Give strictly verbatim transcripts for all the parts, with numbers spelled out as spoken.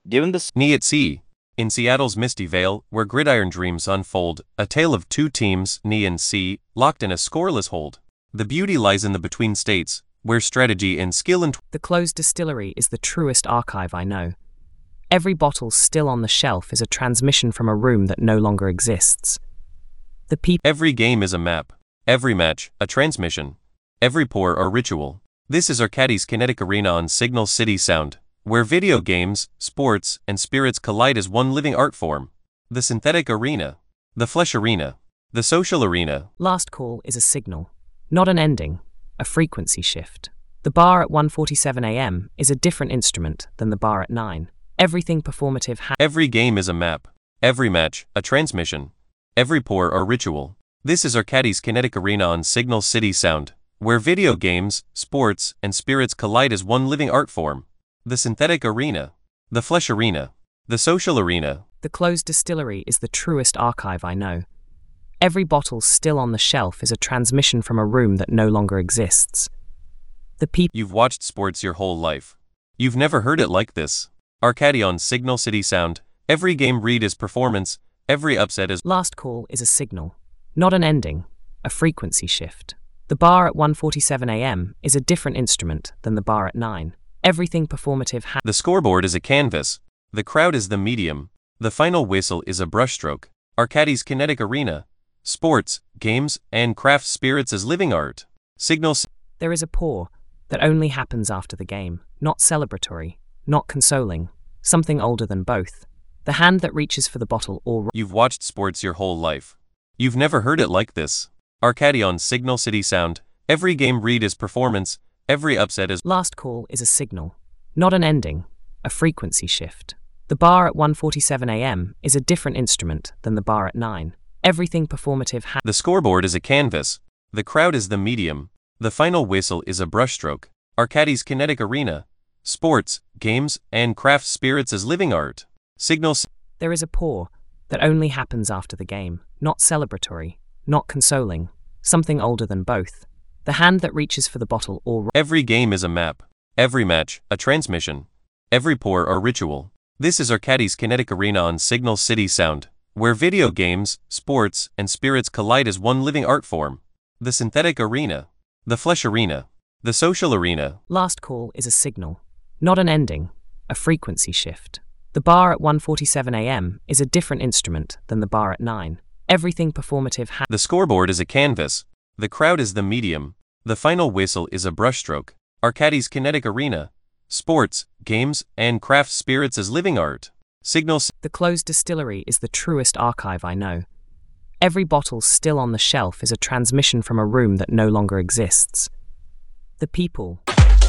Given the Knee at Sea. In Seattle's Misty Vale, where gridiron dreams unfold, a tale of two teams, Knee and Sea, locked in a scoreless hold. The beauty lies in the between states, where strategy and skill and The closed distillery is the truest archive I know. Every bottle still on the shelf is a transmission from a room that no longer exists. The people. Every game is a map. Every match, a transmission. Every pour a ritual. This is Arcadie's Kinetic Arena on Signal City Sound, where video games, sports, and spirits collide as one living art form. The synthetic arena. The flesh arena. The social arena. Last call is a signal, not an ending, a frequency shift. The bar at one forty-seven a m is a different instrument than the bar at nine. Everything performative ha- Every game is a map. Every match, a transmission. Every pour a ritual. This is Arcadie's Kinetic Arena on Signal City Sound, where video games, sports, and spirits collide as one living art form. The synthetic arena. The flesh arena. The social arena. The closed distillery is the truest archive I know. Every bottle still on the shelf is a transmission from a room that no longer exists. The people. You've watched sports your whole life. You've never heard it like this. Arcadie on Signal City Sound. Every game read is performance. Every upset is. Last call is a signal, not an ending, a frequency shift. The bar at one forty-seven a m is a different instrument than the bar at nine. Everything performative ha- The scoreboard is a canvas. The crowd is the medium. The final whistle is a brushstroke. Arcadie's Kinetic Arena. Sports, games, and craft spirits as living art. Signal. There is a pour that only happens after the game, not celebratory, not consoling, something older than both. The hand that reaches for the bottle or. You've watched sports your whole life. You've never heard it like this. Arcadie on Signal City Sound. Every game read is performance. Every upset is. Last call is a signal, not an ending, a frequency shift. The bar at one forty-seven a m is a different instrument than the bar at nine. Everything performative ha- The scoreboard is a canvas. The crowd is the medium. The final whistle is a brushstroke. Arcadie's Kinetic Arena. Sports, games, and craft spirits as living art. Signal. There is a pour that only happens after the game, not celebratory, not consoling, something older than both. The hand that reaches for the bottle or. Every game is a map. Every match, a transmission. Every pour a ritual. This is Arcadie's Kinetic Arena on Signal City Sound, where video games, sports, and spirits collide as one living art form. The synthetic arena. The flesh arena. The social arena. Last call is a signal, not an ending, a frequency shift. The bar at one forty-seven a m is a different instrument than the bar at nine. Everything performative ha- The scoreboard is a canvas. The crowd is the medium. The final whistle is a brushstroke. Arcadie's Kinetic Arena. Sports, games, and craft spirits as living art. Signal. The closed distillery is the truest archive I know. Every bottle still on the shelf is a transmission from a room that no longer exists. The people.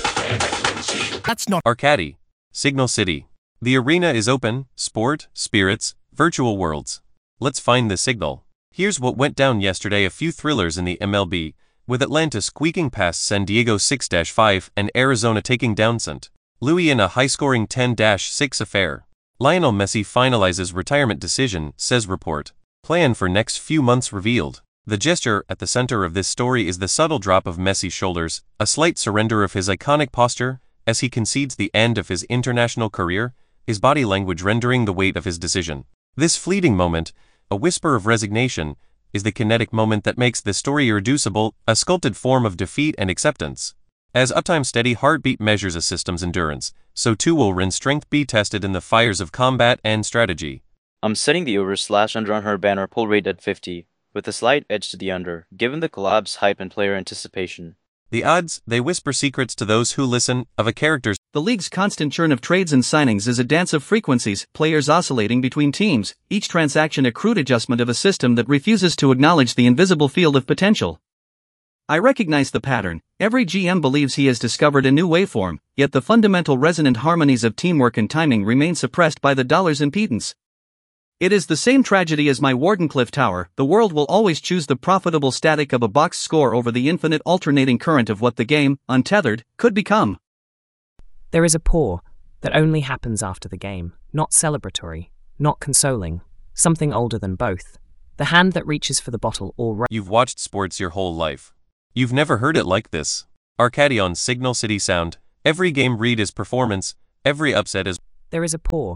That's not Arcadie. Signal City. The arena is open, sport, spirits, virtual worlds. Let's find the signal. Here's what went down yesterday. A few thrillers in the M L B, with Atlanta squeaking past San Diego six to five and Arizona taking down Saint Louis in a high-scoring ten to six affair. Lionel Messi finalizes retirement decision, says report. Plan for next few months revealed. The gesture at the center of this story is the subtle drop of Messi's shoulders, a slight surrender of his iconic posture, as he concedes the end of his international career, his body language rendering the weight of his decision. This fleeting moment, a whisper of resignation, is the kinetic moment that makes the story irreducible, a sculpted form of defeat and acceptance. As uptime steady heartbeat measures a system's endurance, so too will Rin's strength be tested in the fires of combat and strategy. I'm setting the over slash under on her banner pull rate at fifty, with a slight edge to the under, given the collab's hype and player anticipation. The odds, they whisper secrets to those who listen, of a character's. The league's constant churn of trades and signings is a dance of frequencies, players oscillating between teams, each transaction a crude adjustment of a system that refuses to acknowledge the invisible field of potential. I recognize the pattern. Every G M believes he has discovered a new waveform, yet the fundamental resonant harmonies of teamwork and timing remain suppressed by the dollar's impedance. It is the same tragedy as my Wardenclyffe Tower. The world will always choose the profitable static of a box score over the infinite alternating current of what the game, untethered, could become. There is a pour that only happens after the game, not celebratory, not consoling, something older than both. The hand that reaches for the bottle or. Ra- You've watched sports your whole life. You've never heard it like this. Arcadie on Signal City Sound. Every game read is performance. Every upset is. There is a pour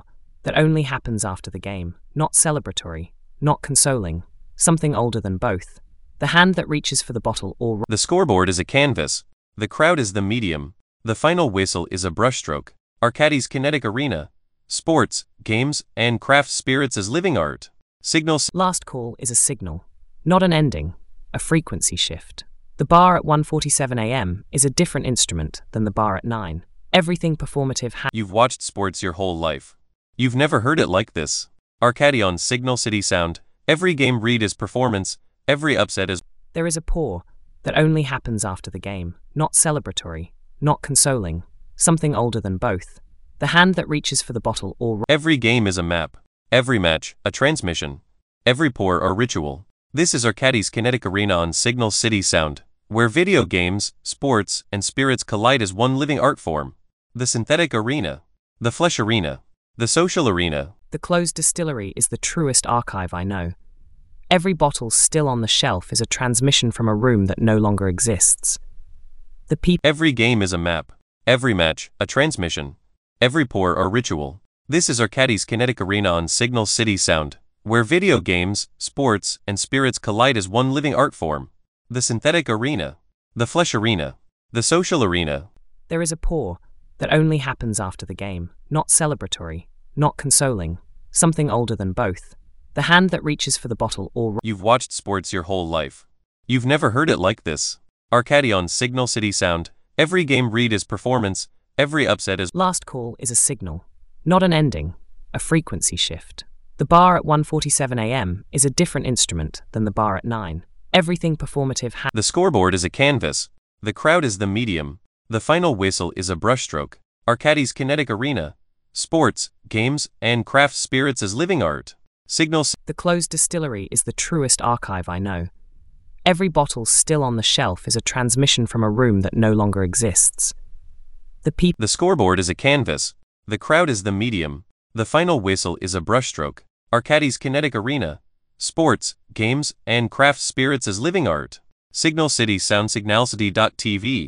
that only happens after the game, not celebratory, not consoling, something older than both. The hand that reaches for the bottle or... The scoreboard is a canvas. The crowd is the medium. The final whistle is a brushstroke. Arcadis Kinetic Arena. Sports, games, and craft spirits as living art. Signal... Last call is a signal, not an ending, a frequency shift. The bar at one forty-seven a m is a different instrument than the bar at nine. Everything performative ha- You've watched sports your whole life. You've never heard it like this. Arcadion Signal City Sound. Every game read is performance. Every upset is... There is a pour that only happens after the game, not celebratory, not consoling, something older than both. The hand that reaches for the bottle or... Every game is a map. Every match, a transmission. Every pour or ritual. This is Arcadis Kinetic Arena on Signal City Sound, where video games, sports, and spirits collide as one living art form. The synthetic arena. The flesh arena. The social arena. The closed distillery is the truest archive I know. Every bottle still on the shelf is a transmission from a room that no longer exists. The peop- Every game is a map. Every match, a transmission. Every pour or ritual. This is Arcadis Kinetic Arena on Signal City Sound, where video games, sports, and spirits collide as one living art form. The synthetic arena. The flesh arena. The social arena. There is a pour that only happens after the game, not celebratory, not consoling, something older than both. The hand that reaches for the bottle or... You've watched sports your whole life. You've never heard it like this. Arcadion Signal City Sound. Every game read is performance. Every upset is... Last call is a signal, not an ending, a frequency shift. The bar at one forty-seven a m is a different instrument than the bar at nine. Everything performative ha- The scoreboard is a canvas. The crowd is the medium. The final whistle is a brushstroke. Arcadis Kinetic Arena. Sports, games, and craft spirits as living art. Signal... The closed distillery is the truest archive I know. Every bottle still on the shelf is a transmission from a room that no longer exists. The peop- The scoreboard is a canvas. The crowd is the medium. The final whistle is a brushstroke. Arcadis Kinetic Arena. Sports, games, and craft spirits as living art. Signal City Sound Signalcity dot T V.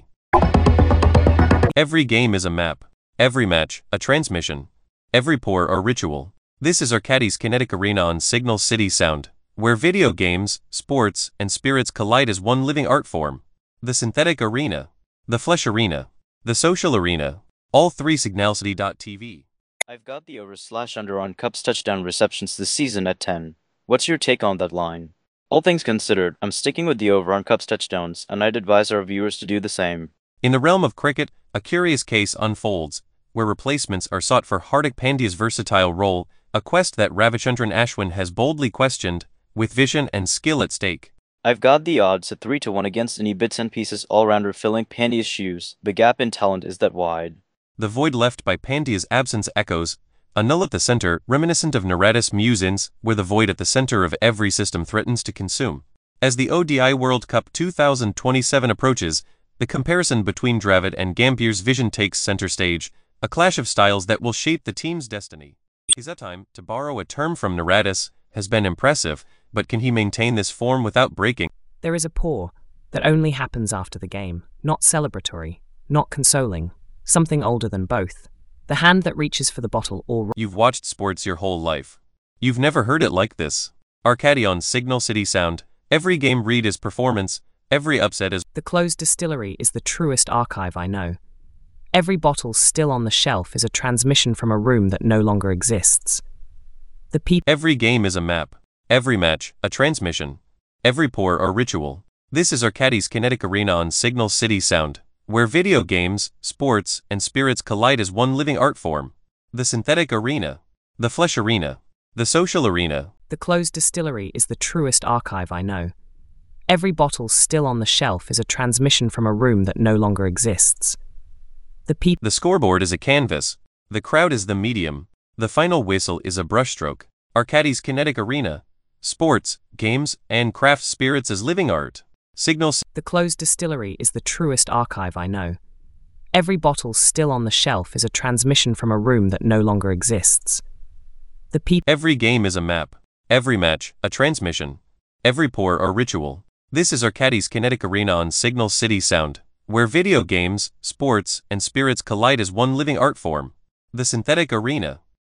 Every game is a map. Every match, a transmission. Every pour or ritual. This is Arcadis Kinetic Arena on Signal City Sound, where video games, sports, and spirits collide as one living art form. The synthetic arena. The flesh arena. The social arena. All three Signalcity dot T V. I've got the over slash under on Cubs touchdown receptions this season at ten. What's your take on that line? All things considered, I'm sticking with the over on Cubs touchdowns, and I'd advise our viewers to do the same. In the realm of cricket, a curious case unfolds, where replacements are sought for Hardik Pandya's versatile role, a quest that Ravichandran Ashwin has boldly questioned, with vision and skill at stake. I've got the odds at three to one against any bits and pieces all-rounder filling Pandya's shoes. The gap in talent is that wide. The void left by Pandya's absence echoes, a null at the center, reminiscent of Narada's musings, where the void at the center of every system threatens to consume. As the O D I World Cup two thousand twenty-seven approaches, the comparison between Dravid and Gambhir's vision takes center stage, a clash of styles that will shape the team's destiny. His time, to borrow a term from Narades, has been impressive, but can he maintain this form without breaking? There is a pour that only happens after the game, not celebratory, not consoling, something older than both. The hand that reaches for the bottle or... You've watched sports your whole life. You've never heard it like this. Arcadion Signal City Sound. Every game read is performance. Every upset is... The closed distillery is the truest archive I know. Every bottle still on the shelf is a transmission from a room that no longer exists. The peop- Every game is a map. Every match, a transmission. Every pour or ritual. This is Arcadis Kinetic Arena on Signal City Sound, where video games, sports, and spirits collide as one living art form. The synthetic arena. The flesh arena. The social arena. The closed distillery is the truest archive I know. Every bottle still on the shelf is a transmission from a room that no longer exists. The peop- The scoreboard is a canvas. The crowd is the medium. The final whistle is a brushstroke. Arcadis Kinetic Arena. Sports, games, and craft spirits as living art. Signal... The closed distillery is the truest archive I know. Every bottle still on the shelf is a transmission from a room that no longer exists. The peop- Every game is a map. Every match, a transmission. Every pour or ritual. This is Arcadis Kinetic Arena on Signal City Sound, where video games, sports, and spirits collide as one living art form. The synthetic arena.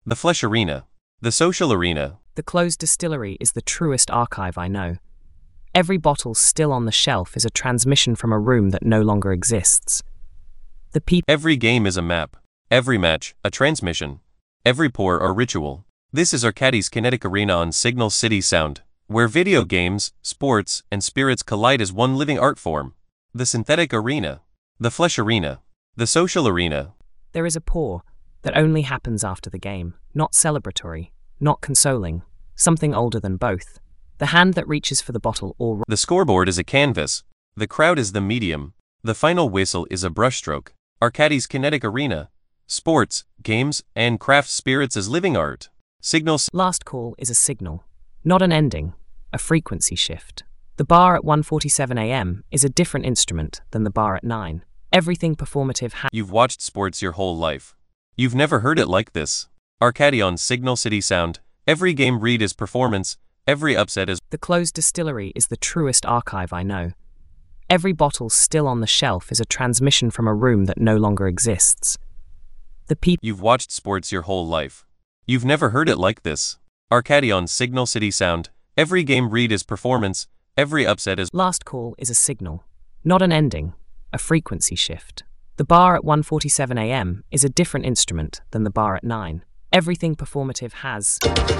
The Flesh Arena. The Social Arena. The closed distillery is the truest archive I know. Every bottle still on the shelf is a transmission from a room that no longer exists. The people. Every game is a map. Every match, a transmission. Every pour, a ritual. This is Arcadis Kinetic Arena on Signal City Sound, where video games, sports, and spirits collide as one living art form. The Synthetic Arena. The Flesh Arena. The Social Arena. There is a pour that only happens after the game, not celebratory, not consoling, something older than both. The hand that reaches for the bottle or... The scoreboard is a canvas. The crowd is the medium. The final whistle is a brushstroke. Arcadis Kinetic Arena. Sports, games, and craft spirits as living art. Signal. Last call is a signal, not an ending, a frequency shift. The bar at one forty-seven a m is a different instrument than the bar at nine. Everything performative ha- You've watched sports your whole life. You've never heard it like this. Arcadi on Signal City Sound. Every game read is performance. Every upset is... The closed distillery is the truest archive I know. Every bottle still on the shelf is a transmission from a room that no longer exists. The people... You've watched sports your whole life. You've never heard it like this. Arcadi on Signal City Sound. Every game read is performance. Every upset is... Last call is a signal, not an ending, a frequency shift. The bar at one forty-seven a m is a different instrument than the bar at nine. Everything performative has...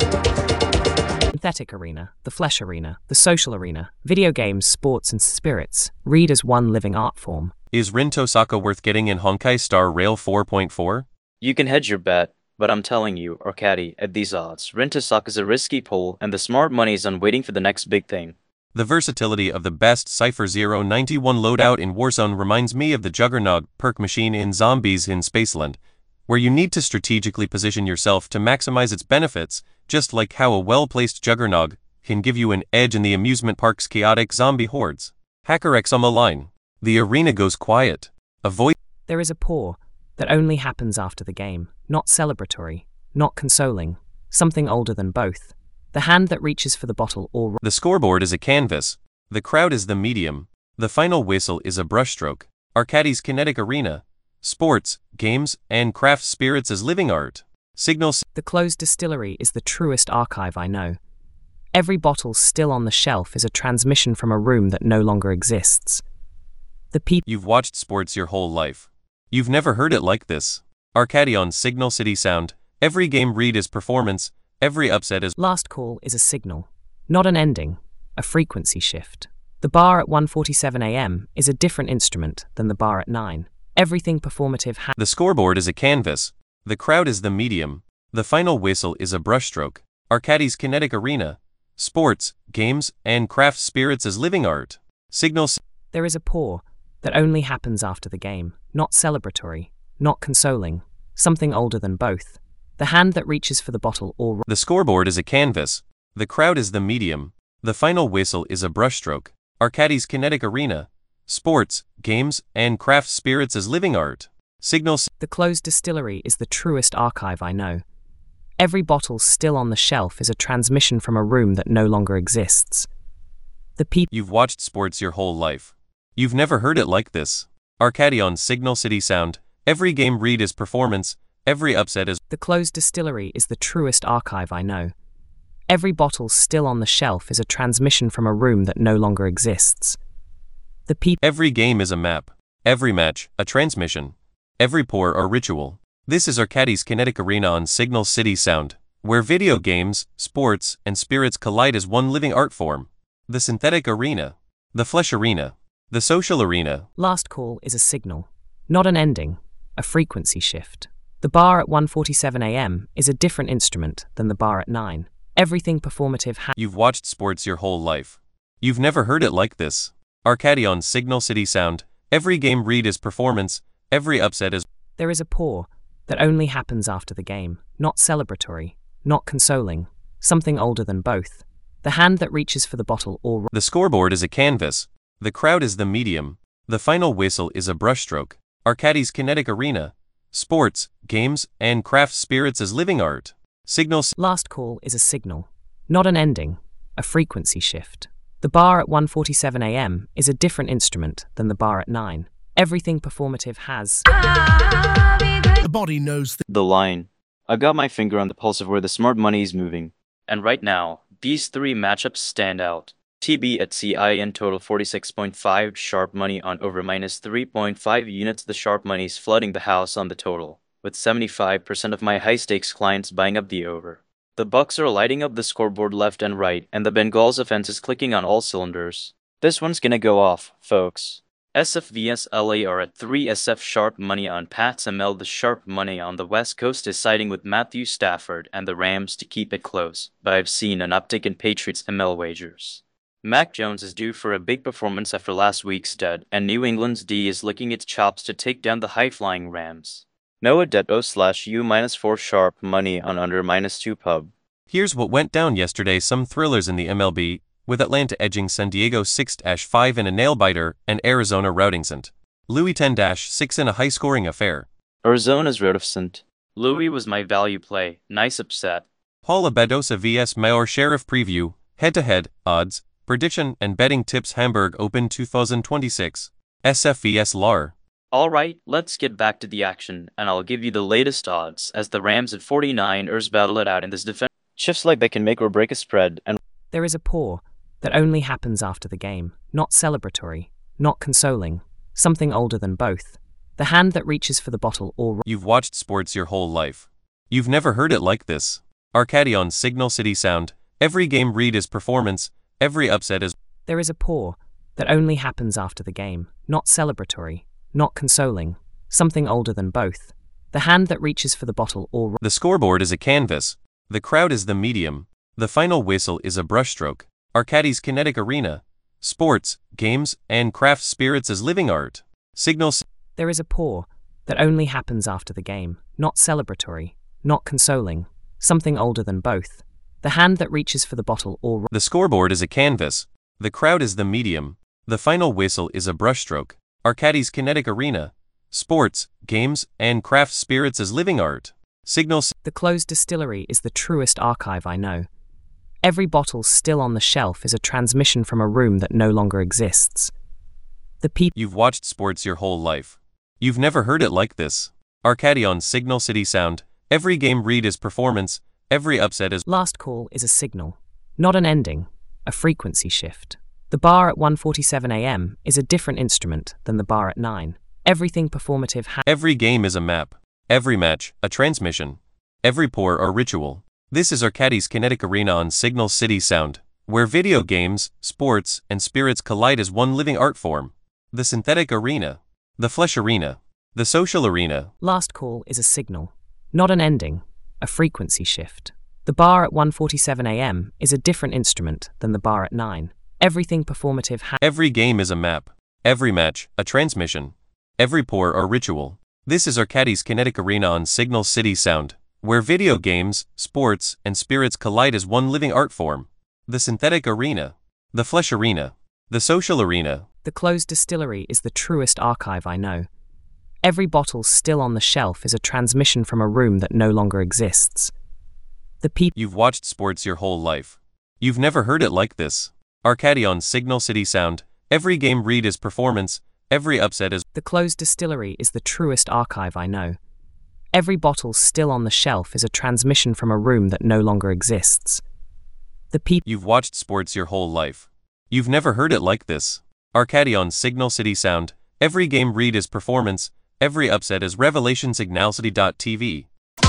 Synthetic Arena, the Flesh Arena, the Social Arena, video games, sports, and spirits, read as one living art form. Is Rin Tosaka worth getting in Honkai Star Rail four point four? You can hedge your bet, but I'm telling you, Arcadi, at these odds, Rin Tosaka is a risky pull, and the smart money is on waiting for the next big thing. The versatility of the best Cypher zero ninety-one loadout in Warzone reminds me of the Juggernog perk machine in Zombies in Spaceland, where you need to strategically position yourself to maximize its benefits, just like how a well-placed Juggernog can give you an edge in the amusement park's chaotic zombie hordes. HackerX on the line. The arena goes quiet. Avoid... There is a pour that only happens after the game, not celebratory, not consoling, something older than both. The hand that reaches for the bottle or... The scoreboard is a canvas. The crowd is the medium. The final whistle is a brushstroke. Arcadis Kinetic Arena. Sports, games, and craft spirits as living art. Signal. The closed distillery is the truest archive I know. Every bottle still on the shelf is a transmission from a room that no longer exists. The people... You've watched sports your whole life. You've never heard it like this. Arcadi on Signal City Sound. Every game read is performance. Every upset is... Last call is a signal, not an ending, a frequency shift. The bar at one forty-seven a m is a different instrument than the bar at nine. Everything performative ha- The scoreboard is a canvas. The crowd is the medium. The final whistle is a brushstroke. Arcadis Kinetic Arena. Sports, games, and craft spirits as living art. Signal. There is a pour that only happens after the game, not celebratory, not consoling, something older than both. The hand that reaches for the bottle or... The scoreboard is a canvas. The crowd is the medium. The final whistle is a brushstroke. Arcadis Kinetic Arena. Sports, games, and craft spirits as living art. Signal. The closed distillery is the truest archive I know. Every bottle still on the shelf is a transmission from a room that no longer exists. The people... You've watched sports your whole life. You've never heard it like this. Arcadi on Signal City Sound. Every game read is performance. Every upset is... The closed distillery is the truest archive I know. Every bottle still on the shelf is a transmission from a room that no longer exists. The people... Every game is a map. Every match, a transmission. Every pour, a ritual. This is Arcadis Kinetic Arena on Signal City Sound, where video games, sports, and spirits collide as one living art form. The Synthetic Arena. The Flesh Arena. The Social Arena. Last call is a signal, not an ending, a frequency shift. The bar at one forty-seven a m is a different instrument than the bar at nine. Everything performative ha- You've watched sports your whole life. You've never heard it like this. Arcadi on Signal City Sound. Every game read is performance. Every upset is... There is a pour that only happens after the game, not celebratory, not consoling, something older than both. The hand that reaches for the bottle or... The scoreboard is a canvas. The crowd is the medium. The final whistle is a brushstroke. Arcadis Kinetic Arena. Sports, games, and craft spirits as living art. Signal. Last call is a signal, not an ending, a frequency shift. The bar at one forty-seven a m is a different instrument than the bar at nine. Everything performative has... The body knows... The line. I've got my finger on the pulse of where the smart money is moving. And right now, these three matchups stand out. T B at C I N total forty-six point five, sharp money on over minus three point five units. The sharp money is flooding the house on the total, with seventy-five percent of my high-stakes clients buying up the over. The Bucks are lighting up the scoreboard left and right, and the Bengals offense is clicking on all cylinders. This one's gonna go off, folks. S F vs L A are at three. S F sharp money on Pats M L. The sharp money on the West Coast is siding with Matthew Stafford and the Rams to keep it close, but I've seen an uptick in Patriots M L wagers. Mac Jones is due for a big performance after last week's dud, and New England's D is licking its chops to take down the high-flying Rams. Noah Det O slash U minus four sharp money on under minus two pub. Here's what went down yesterday. Some thrillers in the M L B, with Atlanta edging San Diego six to five in a nail-biter, and Arizona routing Saint Louis ten to six in a high-scoring affair. Arizona's reticent. Louis was my value play. Nice upset. Paula Badosa vs Mayor Sheriff preview, head-to-head, odds, prediction and betting tips. Hamburg Open two thousand twenty-six. S F vs L A R. Alright, let's get back to the action, and I'll give you the latest odds, as the Rams at forty-nine ers battle it out in this defense. Shifts like they can make or break a spread, and There is a pour that only happens after the game, not celebratory, not consoling, something older than both. The hand that reaches for the bottle or... You've watched sports your whole life. You've never heard it like this. Arcadi on Signal City Sound. Every game read is performance, every upset is... There is a pour that only happens after the game, not celebratory, not consoling, something older than both. The hand that reaches for the bottle or... The scoreboard is a canvas. The crowd is the medium. The final whistle is a brushstroke. Arcadi's kinetic arena. Sports, games, and craft spirits as living art. Signal... There is a pour that only happens after the game, not celebratory, not consoling, something older than both. The hand that reaches for the bottle or... The scoreboard is a canvas. The crowd is the medium. The final whistle is a brushstroke. Arcadi's kinetic arena. Sports, games, and craft spirits as living art. Signal... The closed distillery is the truest archive I know. Every bottle still on the shelf is a transmission from a room that no longer exists. The people... You've watched sports your whole life. You've never heard it like this. Arcadi on Signal City Sound. Every game read is performance, every upset is... Last call is a signal, not an ending, a frequency shift. The bar at one forty-seven a m is a different instrument than the bar at nine. Everything performative ha- Every game is a map. Every match, a transmission. Every pour or ritual. This is Arcadi's Kinetic Arena on Signal City Sound, where video games, sports, and spirits collide as one living art form. The synthetic arena. The flesh arena. The social arena. Last call is a signal, not an ending, a frequency shift. The bar at one forty-seven a m is a different instrument than the bar at nine. Everything performative ha- Every game is a map. Every match, a transmission. Every pour or ritual. This is Arcadi's Kinetic Arena on Signal City Sound, where video games, sports, and spirits collide as one living art form. The synthetic arena. The flesh arena. The social arena. The closed distillery is the truest archive I know. Every bottle still on the shelf is a transmission from a room that no longer exists. The people... You've watched sports your whole life. You've never heard it like this. Arcadi on Signal City Sound. Every game read is performance, every upset is... The closed distillery is the truest archive I know. Every bottle still on the shelf is a transmission from a room that no longer exists. The people... You've watched sports your whole life. You've never heard it like this. Arcadi on Signal City Sound. Every game read is performance, every upset is revelation. Signal City dot T V.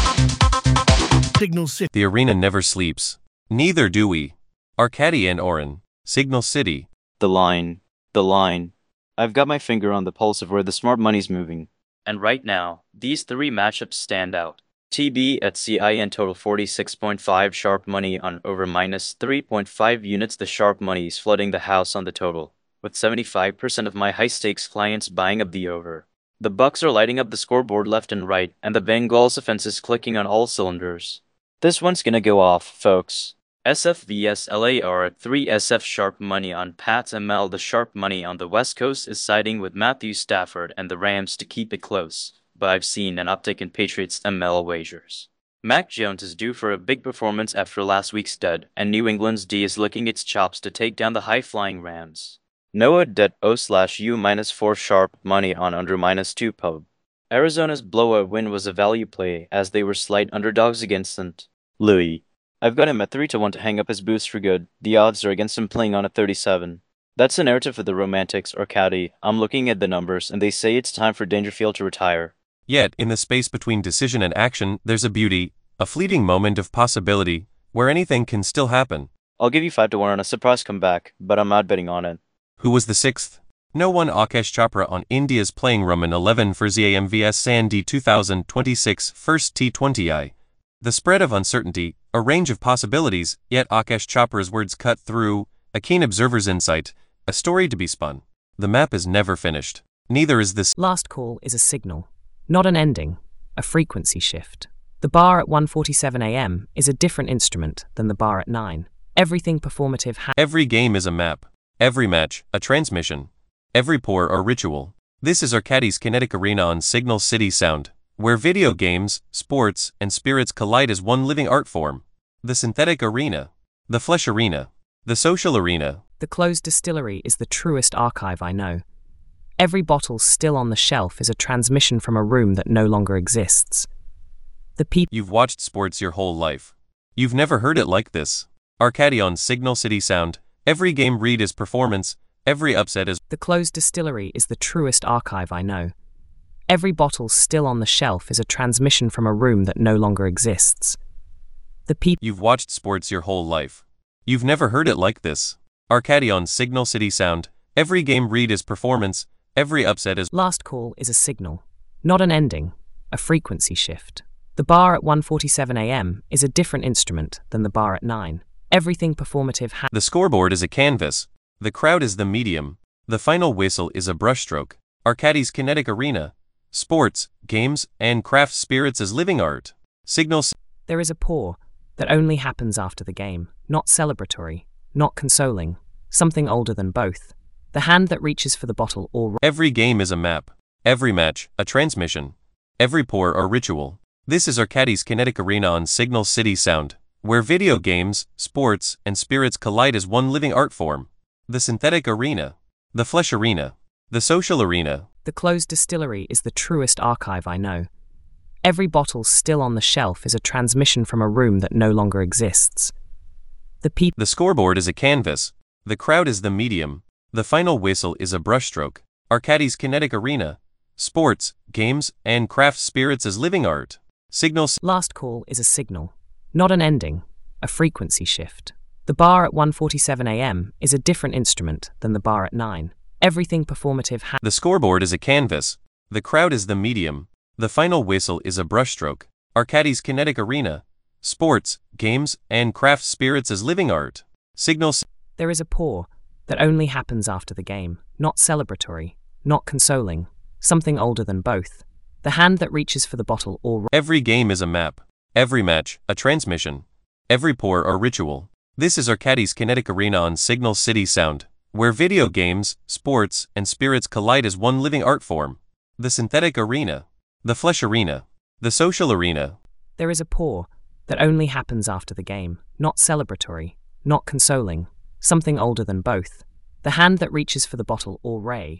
Signal City. The arena never sleeps. Neither do we. Arcadi and Oren. Signal City. The line. The line. I've got my finger on the pulse of where the smart money's moving. And right now, these three matchups stand out. T B at C I N total forty-six point five, sharp money on over minus three point five units. The sharp money is flooding the house on the total, with seventy-five percent of my high-stakes clients buying up the over. The Bucks are lighting up the scoreboard left and right, and the Bengals offense is clicking on all cylinders. This one's gonna go off, folks. S F vs L A are at three. S F sharp money on Pats M L. The sharp money on the West Coast is siding with Matthew Stafford and the Rams to keep it close, but I've seen an uptick in Patriots M L wagers. Mac Jones is due for a big performance after last week's dud, and New England's D is licking its chops to take down the high-flying Rams. Noah Det O slash U minus four sharp money on under minus two pub. Arizona's blowout win was a value play as they were slight underdogs against Saint Louis. I've got him at three to one to hang up his boots for good. The odds are against him playing on at thirty-seven. That's the narrative for the Romantics or Caddy. I'm looking at the numbers and they say it's time for Dangerfield to retire. Yet, in the space between decision and action, there's a beauty, a fleeting moment of possibility, where anything can still happen. I'll give you five to one on a surprise comeback, but I'm not betting on it. Who was the sixth? No one. Akash Chopra on India's playing room in eleven for Z A M vs Sandy twenty twenty-six first T twenty I. The spread of uncertainty, a range of possibilities, yet Akash Chopra's words cut through, a keen observer's insight, a story to be spun. The map is never finished. Neither is this. Last call is a signal, not an ending, a frequency shift. The bar at one forty-seven a m is a different instrument than the bar at nine. Everything performative ha- Every game is a map. Every match, a transmission. Every pour or ritual. This is Arcadis Kinetic Arena on Signal City Sound, where video games, sports, and spirits collide as one living art form. The synthetic arena. The flesh arena. The social arena. The closed distillery is the truest archive I know. Every bottle still on the shelf is a transmission from a room that no longer exists. The people. You've watched sports your whole life. You've never heard it like this. Arcadi on Signal City Sound. Every game read is performance. Every upset is. The closed distillery is the truest archive I know. Every bottle still on the shelf is a transmission from a room that no longer exists. The people. You've watched sports your whole life. You've never heard it like this. Arcadi on Signal City Sound. Every game read is performance. Every upset is. Last call is a signal, not an ending, a frequency shift. The bar at one forty-seven a m is a different instrument than the bar at nine. Everything performative ha- The scoreboard is a canvas. The crowd is the medium. The final whistle is a brushstroke. Arcadi's Kinetic Arena. Sports, games, and craft spirits as living art. Signal. There is a pour that only happens after the game, not celebratory, not consoling, something older than both. The hand that reaches for the bottle or. Every game is a map. Every match, a transmission. Every pour or ritual. This is Arcadi's Kinetic Arena on Signal City Sound, where video games, sports, and spirits collide as one living art form. The synthetic arena. The flesh arena. The social arena. The closed distillery is the truest archive I know. Every bottle still on the shelf is a transmission from a room that no longer exists. The people. The scoreboard is a canvas. The crowd is the medium. The final whistle is a brushstroke. Arcadi's Kinetic Arena. Sports, games, and craft spirits as living art. Signal. Last call is a signal, not an ending, a frequency shift. The bar at one forty-seven a m is a different instrument than the bar at nine. Everything performative ha- The scoreboard is a canvas. The crowd is the medium. The final whistle is a brushstroke. Arcadi's Kinetic Arena. Sports, games, and craft spirits as living art. Signal. There is a pour that only happens after the game, not celebratory, not consoling, something older than both. The hand that reaches for the bottle or. Every game is a map. Every match, a transmission. Every pour or ritual. This is Arcadi's Kinetic Arena on Signal City Sound, where video games, sports, and spirits collide as one living art form. The synthetic arena. The flesh arena. The social arena. There is a pour that only happens after the game, not celebratory, not consoling, something older than both. The hand that reaches for the bottle or ray.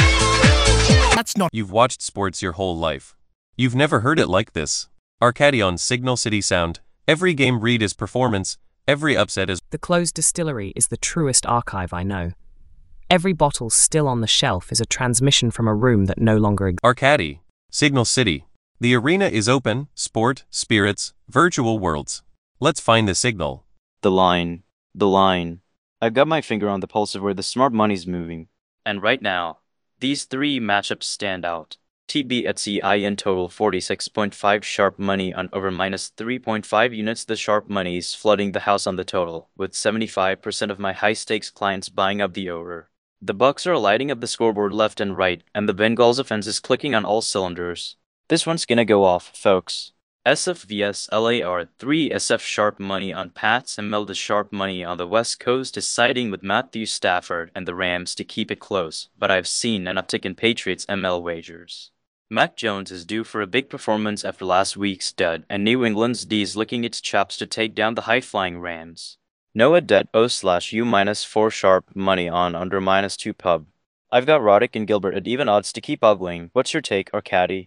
That's not. You've watched sports your whole life. You've never heard it like this. Arcadi on Signal City Sound. Every game read is performance. Every upset is. The closed distillery is the truest archive I know. Every bottle still on the shelf is a transmission from a room that no longer exists. Arcadi. Signal City. The arena is open, sport, spirits, virtual worlds. Let's find the signal. The line. The line. I've got my finger on the pulse of where the smart money's moving. And right now, these three matchups stand out. T B at C I in total forty-six point five sharp money on over minus three point five units. The sharp money's flooding the house on the total, with seventy-five percent of my high-stakes clients buying up the over. The Bucks are lighting up the scoreboard left and right, and the Bengals offense is clicking on all cylinders. This one's gonna go off, folks. S F vs L A R, three S F sharp money on Pats and Mel. The sharp money on the West Coast is siding with Matthew Stafford and the Rams to keep it close, but I've seen an uptick in Patriots M L wagers. Mac Jones is due for a big performance after last week's dud, and New England's D is licking its chops to take down the high-flying Rams. Noah Det O slash U minus four sharp money on under minus two pub. I've got Roddick and Gilbert at even odds to keep ogling. What's your take, Arcadi?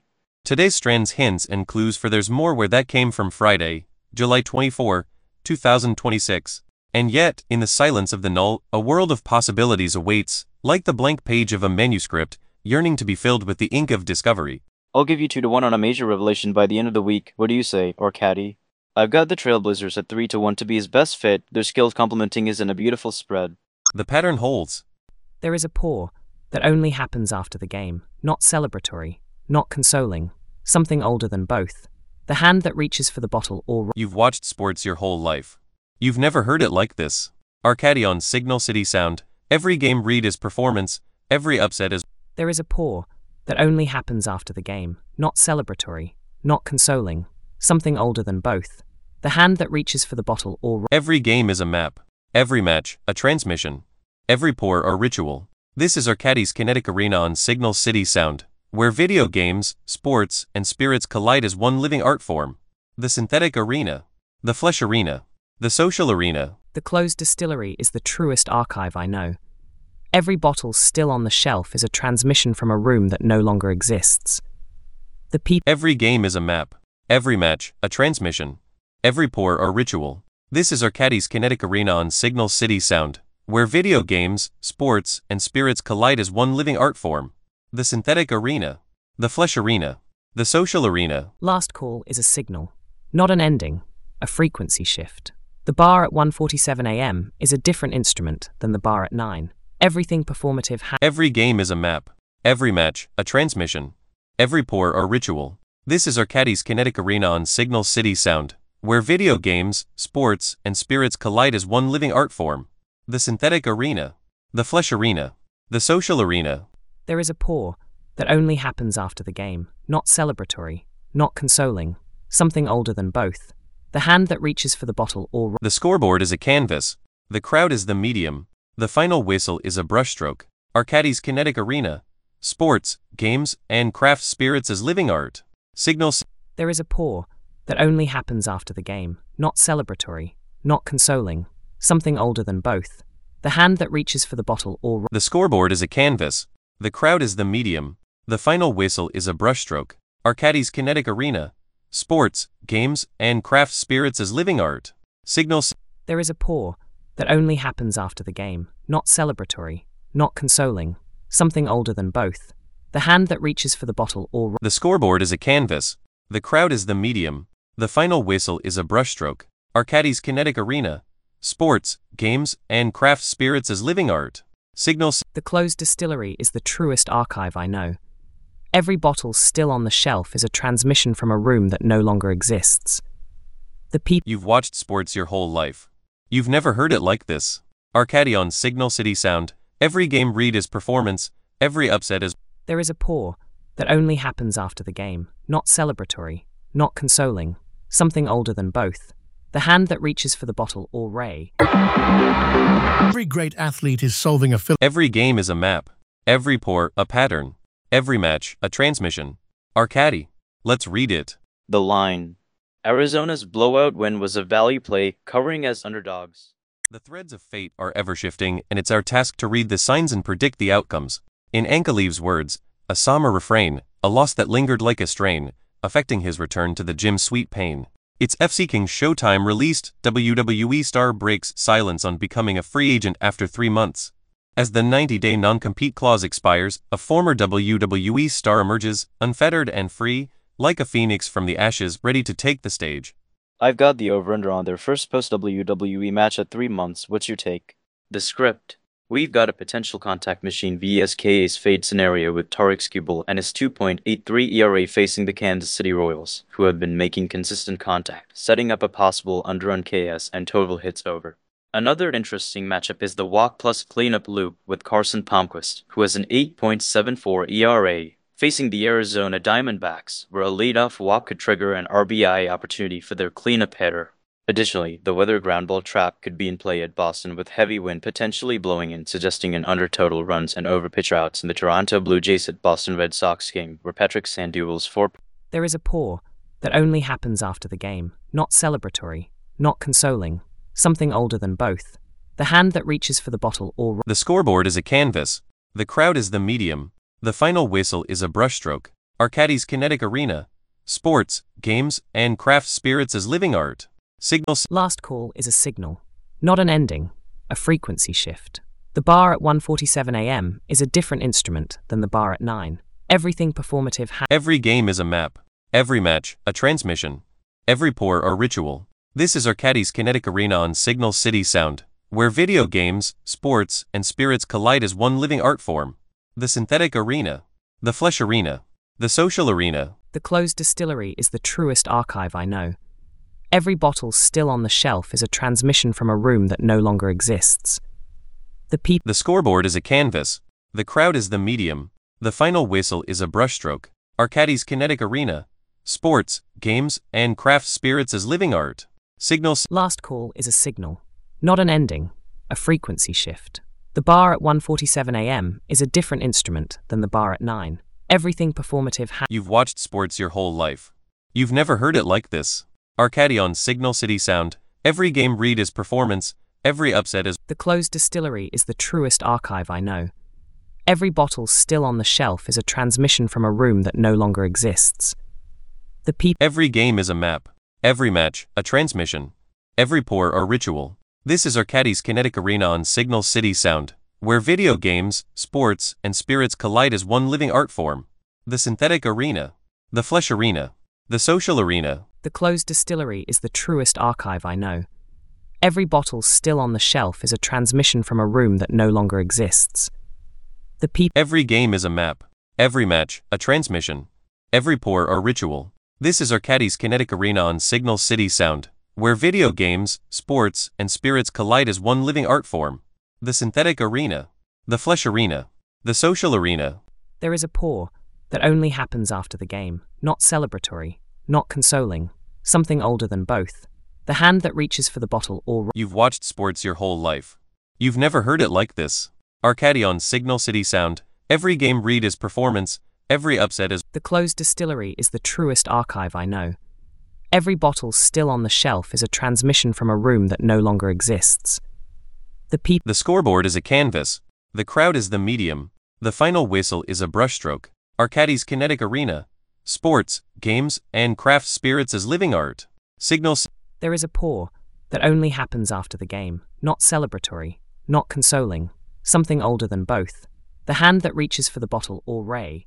Today's strands hints and clues for there's more where that came from. Friday, July twenty-fourth, two thousand twenty-six. And yet, in the silence of the null, a world of possibilities awaits, like the blank page of a manuscript, yearning to be filled with the ink of discovery. I'll give you two to one on a major revelation by the end of the week. What do you say, or Caddy? I've got the Trailblazers at three to one to be his best fit, their skills complementing is in a beautiful spread. The pattern holds. There is a pour that only happens after the game, not celebratory, not consoling, something older than both. The hand that reaches for the bottle or... You've watched sports your whole life. You've never heard it like this. Arcadi on Signal City Sound. Every game read is performance, every upset is... There is a pour that only happens after the game, not celebratory, not consoling, something older than both. The hand that reaches for the bottle or... Every game is a map. Every match, a transmission. Every pour, a ritual. This is Arcadi's Kinetic Arena on Signal City Sound, where video games, sports, and spirits collide as one living art form. The synthetic arena. The flesh arena. The social arena. The closed distillery is the truest archive I know. Every bottle still on the shelf is a transmission from a room that no longer exists. The people... Every game is a map. Every match, a transmission. Every pour, a ritual. This is Arcadi's Kinetic Arena on Signal City Sound, where video games, sports, and spirits collide as one living art form. The synthetic arena. The flesh arena. The social arena. Last call is a signal, not an ending, a frequency shift. The bar at one forty-seven a m is a different instrument than the bar at nine. Everything performative ha- Every game is a map. Every match, a transmission. Every pour, a ritual. This is Arcadi's Kinetic Arena on Signal City Sound, where video games, sports, and spirits collide as one living art form. The synthetic arena. The flesh arena. The social arena. There is a pour that only happens after the game, not celebratory, not consoling, something older than both. The hand that reaches for the bottle or... The scoreboard is a canvas. The crowd is the medium. The final whistle is a brushstroke. Arcadi's Kinetic Arena. Sports, games, and craft spirits as living art. Signal... There is a pour that only happens after the game, not celebratory, not consoling, something older than both. The hand that reaches for the bottle or... The scoreboard is a canvas. The crowd is the medium. The final whistle is a brushstroke. Arcadi's Kinetic Arena. Sports, games, and craft spirits as living art. Signal... There is a pour that only happens after the game, not celebratory, not consoling, something older than both. The hand that reaches for the bottle or... The scoreboard is a canvas. The crowd is the medium. The final whistle is a brushstroke. Arcadi's Kinetic Arena. Sports, games, and craft spirits as living art. Signal... The closed distillery is the truest archive I know. Every bottle still on the shelf is a transmission from a room that no longer exists. The people... You've watched sports your whole life. You've never heard it like this. Arcadi on Signal City Sound. Every game read is performance. Every upset is... There is a pour that only happens after the game, not celebratory, not consoling, something older than both. The hand that reaches for the bottle or ray. Every great athlete is solving a fill. Every game is a map. Every pour, a pattern. Every match, a transmission. Arcadi. Let's read it. The line. Arizona's blowout win was a value play, covering as underdogs. The threads of fate are ever-shifting, and it's our task to read the signs and predict the outcomes. In Ankaleev's words, a somber refrain, a loss that lingered like a strain, affecting his return to the gym sweet pain. It's F C King Showtime released, W W E star breaks silence on becoming a free agent after three months. As the ninety-day non-compete clause expires, a former W W E star emerges, unfettered and free, like a phoenix from the ashes ready to take the stage. I've got the over-under on their first post-W W E match at three months. What's your take? The script. We've got a potential contact machine v S K A's fade scenario with Tarek Skubal and his two point eight three E R A facing the Kansas City Royals, who have been making consistent contact, setting up a possible under-run K S and total hits over. Another interesting matchup is the walk plus cleanup loop with Carson Palmquist, who has an eight point seven four E R A, facing the Arizona Diamondbacks, where a leadoff walk could trigger an R B I opportunity for their cleanup hitter. Additionally, the weather ground ball trap could be in play at Boston with heavy wind potentially blowing in, suggesting an under total runs and over pitch outs in the Toronto Blue Jays at Boston Red Sox game, where Patrick Sandoval's four... There is a pour that only happens after the game, not celebratory, not consoling, something older than both. The hand that reaches for the bottle or... The scoreboard is a canvas. The crowd is the medium. The final whistle is a brushstroke. Arcadis Kinetic Arena. Sports, games, and craft spirits as living art. Signal. Last call is a signal, not an ending, a frequency shift. The bar at one forty-seven a m is a different instrument than the bar at nine. Everything performative ha- Every game is a map. Every match, a transmission. Every pour, a ritual. This is Arcadis Kinetic Arena on Signal City Sound, where video games, sports, and spirits collide as one living art form. The synthetic arena. The flesh arena. The social arena. The closed distillery is the truest archive I know. Every bottle still on the shelf is a transmission from a room that no longer exists. The people. The scoreboard is a canvas. The crowd is the medium. The final whistle is a brushstroke. Arcadis Kinetic Arena. Sports, games, and craft spirits as living art. Signal. Last call is a signal, not an ending, a frequency shift. The bar at one forty-seven a m is a different instrument than the bar at nine. Everything performative ha- You've watched sports your whole life. You've never heard it like this. Arcadi on Signal City Sound. Every game read is performance. Every upset is. The closed distillery is the truest archive I know. Every bottle still on the shelf is a transmission from a room that no longer exists. The people. Every game is a map. Every match, a transmission. Every pour, a ritual. This is Arcadis Kinetic Arena on Signal City Sound, where video games, sports, and spirits collide as one living art form. The synthetic arena. The flesh arena. The social arena. The closed distillery is the truest archive I know. Every bottle still on the shelf is a transmission from a room that no longer exists. The people. Every game is a map. Every match, a transmission. Every pour, a ritual. This is Arcadis Kinetic Arena on Signal City Sound, where video games, sports, and spirits collide as one living art form. The synthetic arena. The flesh arena. The social arena. There is a pour that only happens after the game, not celebratory, not consoling, something older than both. The hand that reaches for the bottle or... You've watched sports your whole life. You've never heard it like this. Arcadi on Signal City Sound. Every game read is performance. Every upset is. The closed distillery is the truest archive I know. Every bottle still on the shelf is a transmission from a room that no longer exists. The people. The scoreboard is a canvas. The crowd is the medium. The final whistle is a brushstroke. Arcadis Kinetic Arena. Sports, games, and craft spirits as living art. Signal. There is a pour that only happens after the game, not celebratory, not consoling, something older than both. The hand that reaches for the bottle or ray.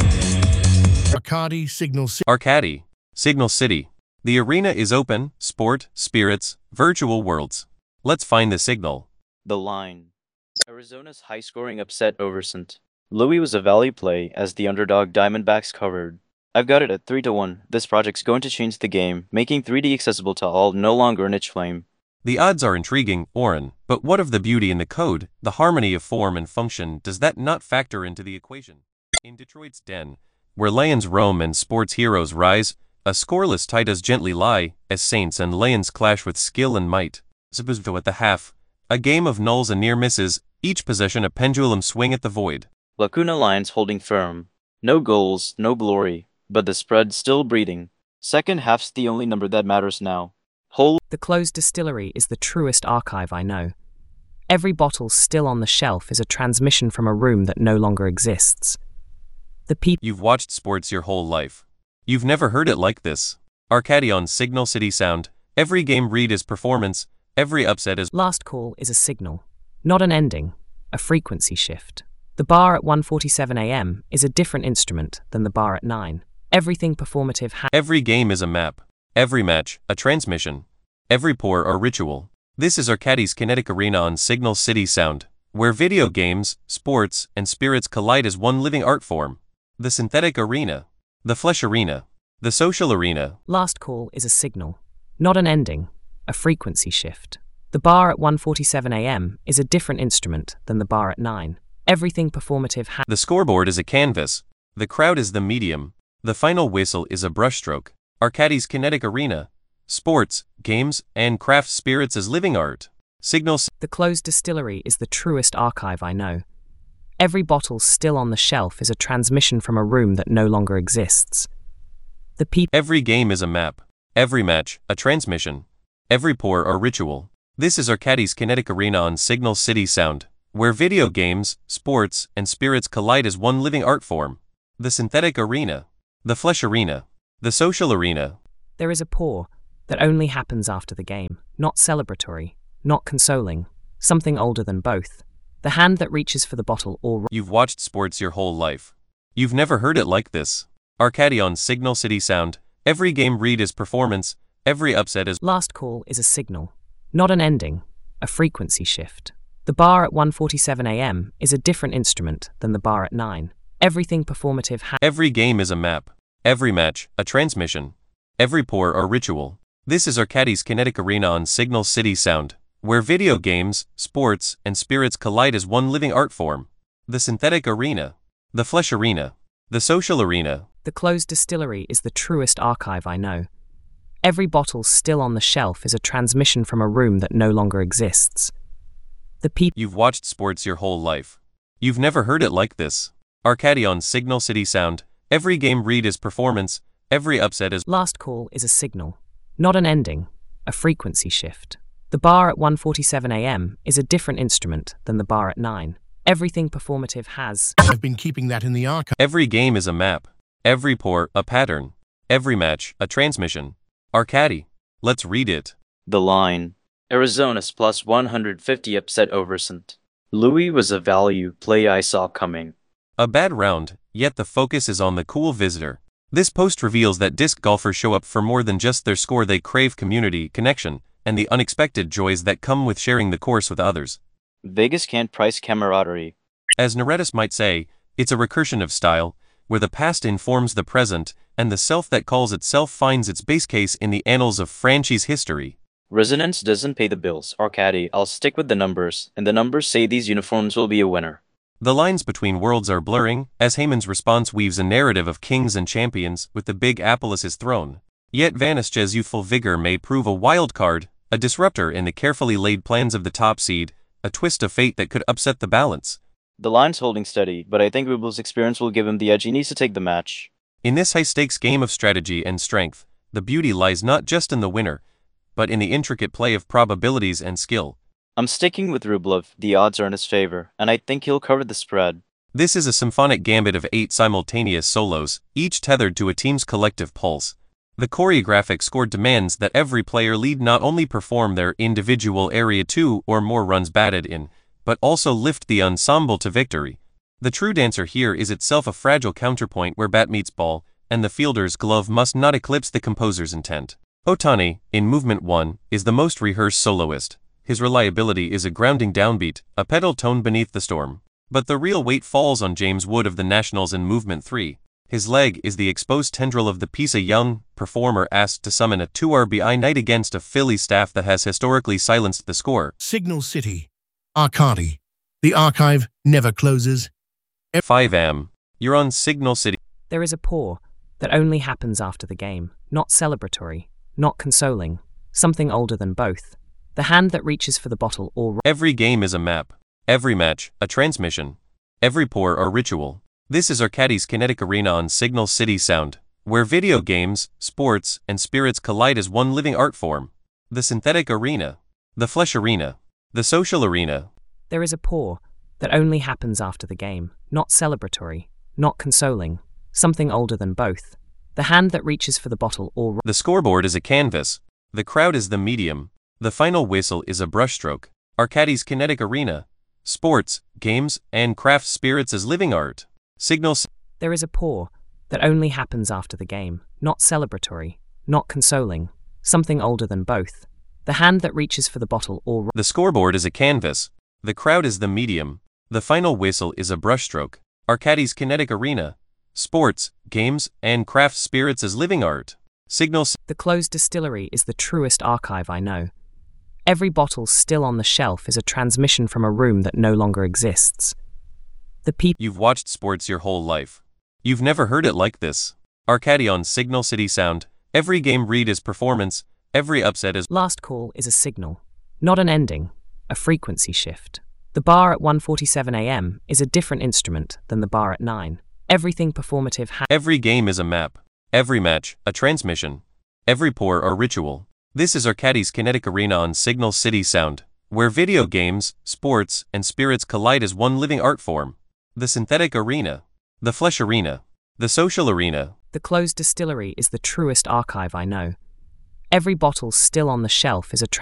Arcadi Signal City. Arcadi. Signal City. The arena is open, sport, spirits, virtual worlds. Let's find the signal. The line. Arizona's high-scoring upset over Saint Louis was a value play as the underdog Diamondbacks covered. I've got it at three to one. This project's going to change the game, making three D accessible to all, no longer a niche flame. The odds are intriguing, Oren, but what of the beauty in the code, the harmony of form and function? Does that not factor into the equation? In Detroit's den, where lions roam and sports heroes rise, a scoreless tie does gently lie, as saints and lions clash with skill and might. Zabuzvo at the half, a game of nulls and near misses, each possession a pendulum swing at the void. Lacuna Lions holding firm. No goals, no glory, but the spread still breathing. Second half's the only number that matters now. Whole. The closed distillery is the truest archive I know. Every bottle still on the shelf is a transmission from a room that no longer exists. The people. You've watched sports your whole life. You've never heard it like this. Arcadi on Signal City Sound. Every game read is performance. Every upset is. Last call is a signal, not an ending, a frequency shift. The bar at one forty-seven a m is a different instrument than the bar at nine. Everything performative ha- Every game is a map. Every match, a transmission. Every pour, a ritual. This is Arcadis Kinetic Arena on Signal City Sound, where video games, sports, and spirits collide as one living art form. The synthetic arena. The flesh arena. The social arena. Last call is a signal, not an ending, a frequency shift. The bar at one forty-seven a m is a different instrument than the bar at nine. Everything performative ha- The scoreboard is a canvas. The crowd is the medium. The final whistle is a brushstroke. Arcadis Kinetic Arena. Sports, games, and craft spirits as living art. Signal. The closed distillery is the truest archive I know. Every bottle still on the shelf is a transmission from a room that no longer exists. The people. Every game is a map. Every match, a transmission. Every pour, a ritual. This is Arcadis Kinetic Arena on Signal City Sound, where video games, sports, and spirits collide as one living art form. The synthetic arena. The flesh arena. The social arena. There is a pour that only happens after the game, not celebratory, not consoling, something older than both. The hand that reaches for the bottle or... You've watched sports your whole life. You've never heard it like this. Arcadi on Signal City Sound. Every game read is performance, every upset is... Last call is a signal, not an ending, a frequency shift. The bar at one forty-seven a m is a different instrument than the bar at nine. Everything performative ha- Every game is a map. Every match, a transmission. Every pour or ritual. This is Arcadi's Kinetic Arena on Signal City Sound, where video games, sports, and spirits collide as one living art form. The synthetic arena. The flesh arena. The social arena. The closed distillery is the truest archive I know. Every bottle still on the shelf is a transmission from a room that no longer exists. The people... You've watched sports your whole life. You've never heard it like this. Arcadi on Signal City Sound. Every game read is performance, every upset is... Last call is a signal, not an ending, a frequency shift. The bar at one forty-seven a m is a different instrument than the bar at nine. Everything performative has... I've been keeping that in the archive. Every game is a map. Every pour, a pattern. Every match, a transmission. Arcadi. Let's read it. The line. Arizona's plus one hundred fifty upset Oversant. Louis was a value play I saw coming. A bad round, yet the focus is on the cool visitor. This post reveals that disc golfers show up for more than just their score. They crave community, connection, and the unexpected joys that come with sharing the course with others. Vegas can't price camaraderie. As Noretis might say, it's a recursion of style, where the past informs the present, and the self that calls itself finds its base case in the annals of franchise history. Resonance doesn't pay the bills, Arcadi. I'll stick with the numbers, and the numbers say these uniforms will be a winner. The lines between worlds are blurring, as Heyman's response weaves a narrative of kings and champions with the Big Apple as his throne. Yet Vanasquez's youthful vigor may prove a wild card, a disruptor in the carefully laid plans of the top seed, a twist of fate that could upset the balance. The line's holding steady, but I think Ruble's experience will give him the edge he needs to take the match. In this high-stakes game of strategy and strength, the beauty lies not just in the winner, but in the intricate play of probabilities and skill. I'm sticking with Rublev. The odds are in his favor, and I think he'll cover the spread. This is a symphonic gambit of eight simultaneous solos, each tethered to a team's collective pulse. The choreographic score demands that every player lead not only perform their individual area two or more runs batted in, but also lift the ensemble to victory. The true dancer here is itself a fragile counterpoint where bat meets ball, and the fielder's glove must not eclipse the composer's intent. Otani, in Movement one, is the most rehearsed soloist. His reliability is a grounding downbeat, a pedal tone beneath the storm. But the real weight falls on James Wood of the Nationals in Movement three. His leg is the exposed tendril of the piece, a young performer asked to summon a two R B I night against a Philly staff that has historically silenced the score. Signal City. Arcadi. The archive never closes. five a m. You're on Signal City. There is a pour that only happens after the game, not celebratory, not consoling, something older than both. The hand that reaches for the bottle or... Every game is a map. Every match, a transmission. Every pour or ritual. This is Arcadi's Kinetic Arena on Signal City Sound, where video games, sports, and spirits collide as one living art form. The synthetic arena. The flesh arena. The social arena. There is a pour that only happens after the game, not celebratory, not consoling, something older than both. The hand that reaches for the bottle or... The scoreboard is a canvas. The crowd is the medium. The final whistle is a brushstroke. Arcadi's Kinetic Arena. Sports, games, and craft spirits as living art. Signal. There is a pour that only happens after the game, not celebratory, not consoling, something older than both. The hand that reaches for the bottle or... The scoreboard is a canvas. The crowd is the medium. The final whistle is a brushstroke. Arcadi's Kinetic Arena. Sports, games, and craft spirits as living art. Signal. The closed distillery is the truest archive I know. Every bottle still on the shelf is a transmission from a room that no longer exists. The people... You've watched sports your whole life. You've never heard it like this. Arcadi on Signal City Sound. Every game read is performance. Every upset is... Last call is a signal, not an ending, a frequency shift. The bar at one forty-seven a m is a different instrument than the bar at nine. Everything performative ha- Every game is a map. Every match, a transmission. Every pour or ritual. This is Arcadi's Kinetic Arena on Signal City Sound, where video games, sports, and spirits collide as one living art form. The synthetic arena. The flesh arena. The social arena. The closed distillery is the truest archive I know. Every bottle still on the shelf is a